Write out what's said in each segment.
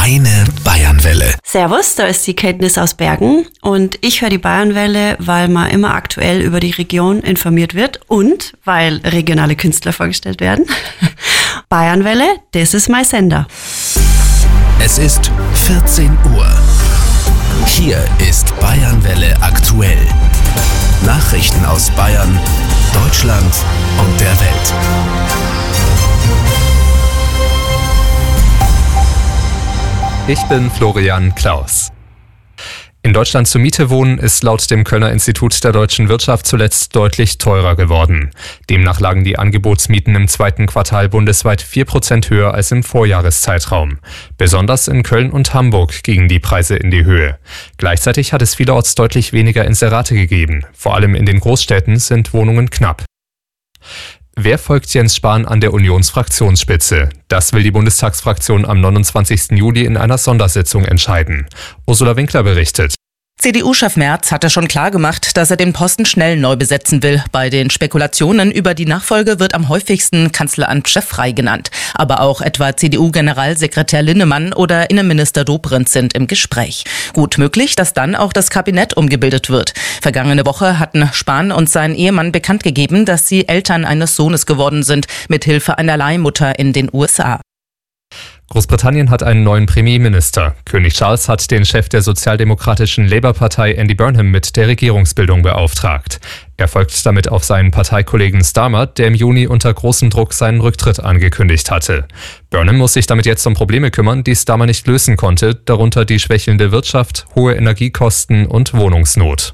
Deine Bayernwelle. Servus, da ist die Kenntnis aus Bergen und ich höre die Bayernwelle, weil man immer aktuell über die Region informiert wird und weil regionale Künstler vorgestellt werden. Bayernwelle, das ist mein Sender. Es ist 14 Uhr. Hier ist Bayernwelle aktuell. Nachrichten aus Bayern, Deutschland und der Welt. Ich bin Florian Klaus. In Deutschland zur Miete wohnen ist laut dem Kölner Institut der deutschen Wirtschaft zuletzt deutlich teurer geworden. Demnach lagen die Angebotsmieten im zweiten Quartal bundesweit 4% höher als im Vorjahreszeitraum. Besonders in Köln und Hamburg gingen die Preise in die Höhe. Gleichzeitig hat es vielerorts deutlich weniger Inserate gegeben. Vor allem in den Großstädten sind Wohnungen knapp. Wer folgt Jens Spahn an der Unionsfraktionsspitze? Das will die Bundestagsfraktion am 29. Juli in einer Sondersitzung entscheiden. Ursula Winkler berichtet. CDU-Chef Merz hatte schon klargemacht, dass er den Posten schnell neu besetzen will. Bei den Spekulationen über die Nachfolge wird am häufigsten Kanzleramtschef Frey genannt. Aber auch etwa CDU-Generalsekretär Linnemann oder Innenminister Dobrindt sind im Gespräch. Gut möglich, dass dann auch das Kabinett umgebildet wird. Vergangene Woche hatten Spahn und sein Ehemann bekannt gegeben, dass sie Eltern eines Sohnes geworden sind, mithilfe einer Leihmutter in den USA. Großbritannien hat einen neuen Premierminister. König Charles hat den Chef der sozialdemokratischen Labour-Partei Andy Burnham mit der Regierungsbildung beauftragt. Er folgt damit auf seinen Parteikollegen Starmer, der im Juni unter großem Druck seinen Rücktritt angekündigt hatte. Burnham muss sich damit jetzt um Probleme kümmern, die Starmer nicht lösen konnte, darunter die schwächelnde Wirtschaft, hohe Energiekosten und Wohnungsnot.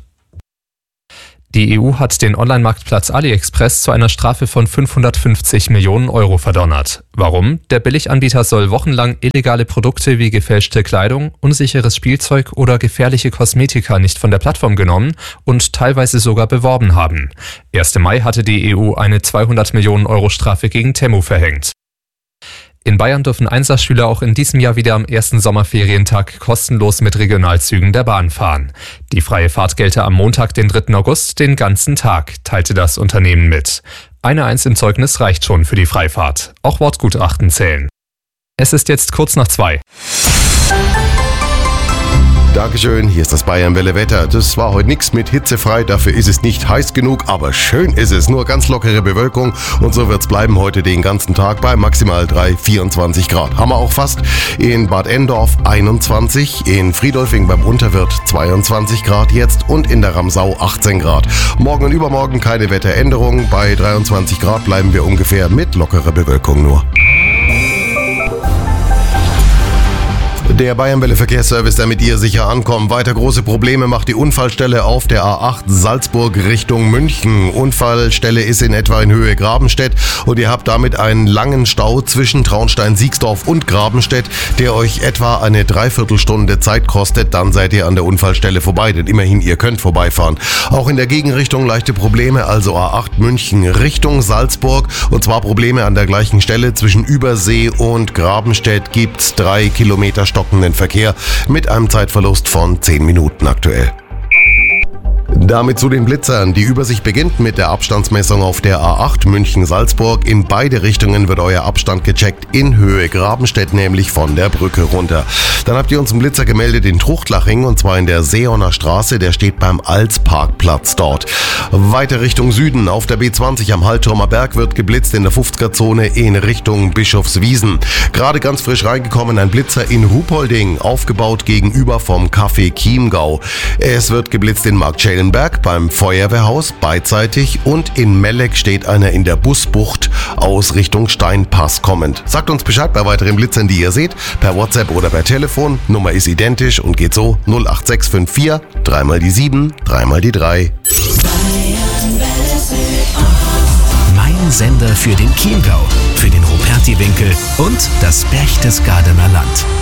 Die EU hat den Online-Marktplatz AliExpress zu einer Strafe von 550 Millionen Euro verdonnert. Warum? Der Billiganbieter soll wochenlang illegale Produkte wie gefälschte Kleidung, unsicheres Spielzeug oder gefährliche Kosmetika nicht von der Plattform genommen und teilweise sogar beworben haben. Erst im Mai hatte die EU eine 200 Millionen Euro Strafe gegen Temu verhängt. In Bayern dürfen Einserschüler auch in diesem Jahr wieder am ersten Sommerferientag kostenlos mit Regionalzügen der Bahn fahren. Die freie Fahrt gelte am Montag, den 3. August, den ganzen Tag, teilte das Unternehmen mit. Eine 1 im Zeugnis reicht schon für die Freifahrt. Auch Wortgutachten zählen. Es ist jetzt kurz nach 2. Dankeschön, hier ist das Bayernwelle Wetter. Das war heute nichts mit hitzefrei, dafür ist es nicht heiß genug, aber schön ist es. Nur ganz lockere Bewölkung und so wird's bleiben heute den ganzen Tag bei maximal 24 Grad. Haben wir auch fast. In Bad Endorf 21, in Friedolfing beim Unterwirt 22 Grad jetzt und in der Ramsau 18 Grad. Morgen und übermorgen keine Wetteränderung. Bei 23 Grad bleiben wir ungefähr mit lockerer Bewölkung nur. Der Bayernwelle Verkehrsservice, der mit ihr sicher ankommt. Weiter große Probleme macht die Unfallstelle auf der A8 Salzburg Richtung München. Unfallstelle ist in etwa in Höhe Grabenstedt und ihr habt damit einen langen Stau zwischen Traunstein-Siegsdorf und Grabenstedt, der euch etwa eine Dreiviertelstunde Zeit kostet. Dann seid ihr an der Unfallstelle vorbei, denn immerhin, ihr könnt vorbeifahren. Auch in der Gegenrichtung leichte Probleme, also A8 München Richtung Salzburg. Und zwar Probleme an der gleichen Stelle zwischen Übersee und Grabenstedt gibt's 3 Kilometer stockenden Verkehr mit einem Zeitverlust von 10 Minuten aktuell. Damit zu den Blitzern. Die Übersicht beginnt mit der Abstandsmessung auf der A8 München-Salzburg. In beide Richtungen wird euer Abstand gecheckt in Höhe Grabenstedt, nämlich von der Brücke runter. Dann habt ihr uns einen Blitzer gemeldet in Truchtlaching und zwar in der Seehoner Straße. Der steht beim Alsparkplatz dort. Weiter Richtung Süden auf der B20 am Haltürmer Berg wird geblitzt in der 50er-Zone in Richtung Bischofswiesen. Gerade ganz frisch reingekommen ein Blitzer in Ruhpolding, aufgebaut gegenüber vom Café Chiemgau. Es wird geblitzt in Marktschellenberg beim Feuerwehrhaus beidseitig und in Melleck steht einer in der Busbucht aus Richtung Steinpass kommend. Sagt uns Bescheid bei weiteren Blitzern, die ihr seht, per WhatsApp oder per Telefon. Nummer ist identisch und geht so 08654 3 mal die 7, 3 mal die 3. Mein Sender für den Chiemgau, für den Rupertiwinkel und das Berchtesgadener Land.